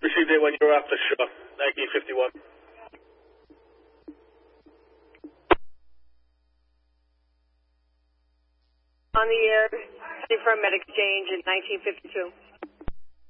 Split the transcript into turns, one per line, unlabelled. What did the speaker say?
Received it when you were off the shore, 1951.
On the air, from Med Exchange in 1952.